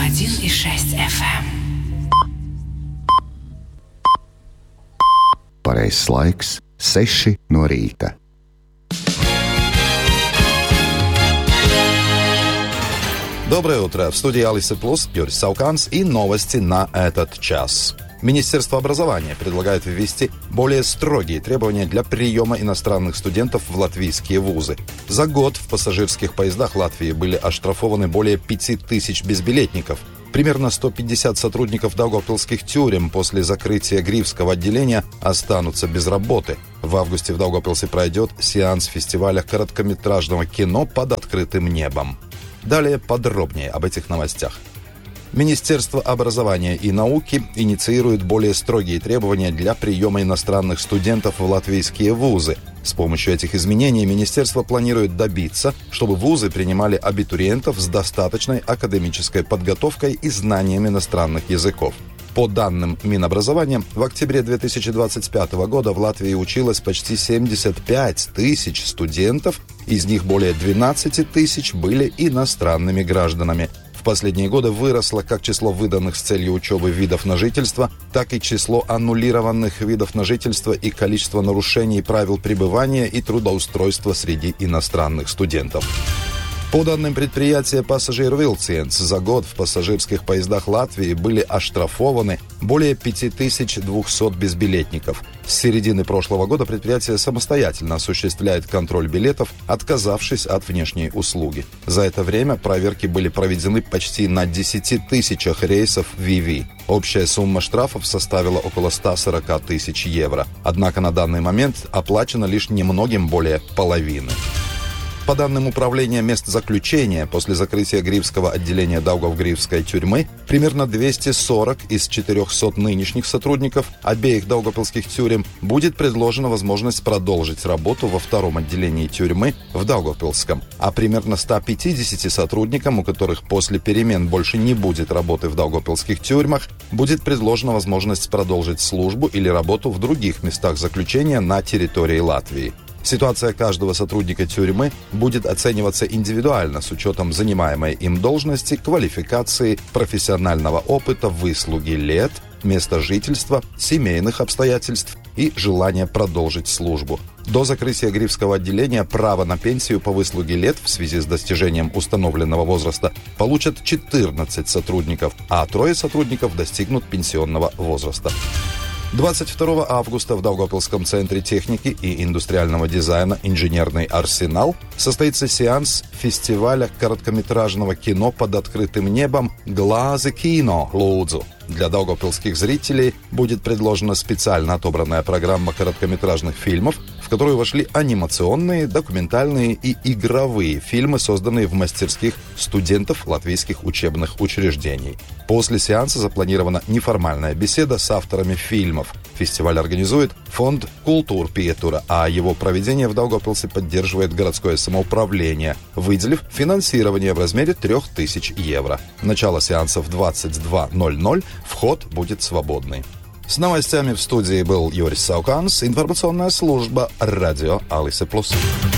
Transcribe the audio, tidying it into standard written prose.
101,6 FM. Pareizais laiks - 6 no rīta. Доброе утро. В студии Алисы Плюс, Юрий Сауканс и новости на этот час. Министерство образования предлагает ввести более строгие требования для приема иностранных студентов в латвийские вузы. За год в пассажирских поездах Латвии были оштрафованы более 5000 безбилетников. Примерно 150 сотрудников даугавпилских тюрем после закрытия Гривского отделения останутся без работы. В августе в Даугавпилсе пройдет сеанс фестиваля короткометражного кино под открытым небом. Далее подробнее об этих новостях. Министерство образования и науки инициирует более строгие требования для приема иностранных студентов в латвийские вузы. С помощью этих изменений министерство планирует добиться, чтобы вузы принимали абитуриентов с достаточной академической подготовкой и знанием иностранных языков. По данным Минобразования, в октябре 2025 года в Латвии училось почти 75 тысяч студентов, из них более 12 тысяч были иностранными гражданами. В последние годы выросло как число выданных с целью учебы видов на жительство, так и число аннулированных видов на жительство и количество нарушений правил пребывания и трудоустройства среди иностранных студентов. По данным предприятия «Пассажир Вилциенс», за год в пассажирских поездах Латвии были оштрафованы более 5200 безбилетников. С середины прошлого года предприятие самостоятельно осуществляет контроль билетов, отказавшись от внешней услуги. За это время проверки были проведены почти на 10 тысячах рейсов ВВ. Общая сумма штрафов составила около 140 тысяч евро. Однако на данный момент оплачено лишь немногим более половины. По данным Управления мест заключения, после закрытия Гривского отделения Даугавгривской тюрьмы, примерно 240 из 400 нынешних сотрудников обеих даугавпилских тюрем будет предложена возможность продолжить работу во втором отделении тюрьмы в Даугавпилском, а примерно 150 сотрудникам, у которых после перемен больше не будет работы в даугавпилских тюрьмах, будет предложена возможность продолжить службу или работу в других местах заключения на территории Латвии. Ситуация каждого сотрудника тюрьмы будет оцениваться индивидуально с учетом занимаемой им должности, квалификации, профессионального опыта, выслуги лет, места жительства, семейных обстоятельств и желания продолжить службу. До закрытия Гривского отделения право на пенсию по выслуге лет в связи с достижением установленного возраста получат 14 сотрудников, а 3 сотрудников достигнут пенсионного возраста. 22 августа в Даугавпилском центре техники и индустриального дизайна «Инженерный арсенал» состоится сеанс фестиваля короткометражного кино под открытым небом «Глази кино Лудзу». Для даугавпилских зрителей будет предложена специально отобранная программа короткометражных фильмов, в которую вошли анимационные, документальные и игровые фильмы, созданные в мастерских студентов латвийских учебных учреждений. После сеанса запланирована неформальная беседа с авторами фильмов. Фестиваль организует фонд «Культурпиетура», а его проведение в Даугавпилсе поддерживает городское самоуправление, выделив финансирование в размере 3000 евро. Начало сеанса в 22:00, вход будет свободный. С новостями в студии был Юрий Сауканс, информационная служба радио Алисы Плюс.